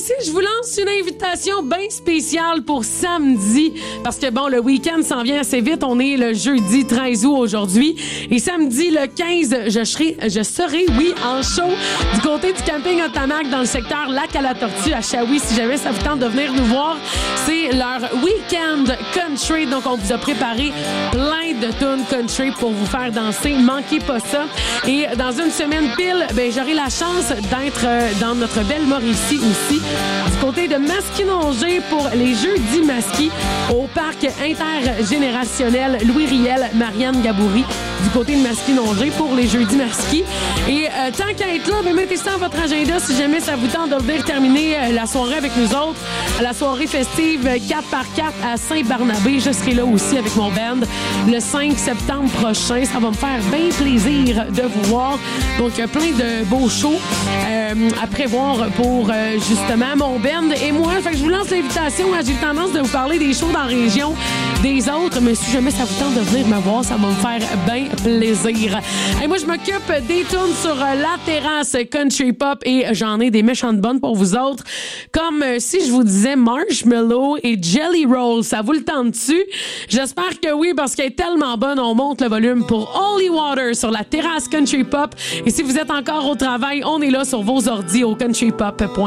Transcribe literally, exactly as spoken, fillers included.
aussi, je vous lance une invitation bien spéciale pour samedi. Parce que, bon, le week-end s'en vient assez vite. On est le jeudi treize août aujourd'hui. Et samedi, le quinze, je serai, je serai, oui, en show du côté du camping Otamac dans le secteur Lac à la Tortue à Shawi. Si jamais ça vous tente de venir nous voir, c'est leur week-end country. Donc, on vous a préparé plein de tunes country pour vous faire danser. Manquez pas ça. Et dans une semaine pile, ben, j'aurai la chance d'être dans notre belle Mauricie aussi, du côté de Masquinongé pour les Jeudis Masquis au parc intergénérationnel Louis Riel, Marianne Gaboury, du côté de Masquinongé pour les Jeudis Masquis. Et euh, tant qu'à être là, ben, mettez ça dans votre agenda si jamais ça vous tente de venir terminer euh, la soirée avec nous autres. À la soirée festive quatre par quatre à Saint-Barnabé. Je serai là aussi avec mon band le cinq septembre prochain. Ça va me faire bien plaisir de vous voir. Donc, plein de beaux shows euh, à prévoir pour euh, justement mon band et moi. Fait que je vous lance l'invitation. J'ai tendance de vous parler des shows dans la région des autres, mais si jamais ça vous tente de venir me voir, ça va me faire bien plaisir. Et moi, je m'occupe des tunes sur euh, la terrasse country pop et j'en ai des méchantes bonnes pour vous autres. Comme euh, si je vous disais Marshmallow et Jelly Roll. Ça vous le tente-tu? J'espère que oui, parce qu'elle est tellement bonne. On monte le volume pour Holy Water sur la terrasse country pop. Et si vous êtes encore au travail, on est là sur vos ordis au country pop point com.